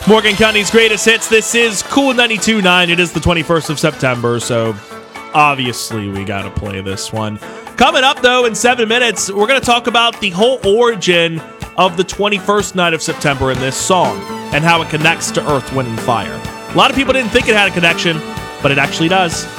Morgan County's greatest hits. This is Cool 92.9. It is the 21st of September, so obviously we got to play this one. Coming up, though, in 7 minutes, we're going to talk about the whole origin of the 21st night of September in this song and how it connects to Earth, Wind, and Fire. A lot of people didn't think it had a connection, but it actually does.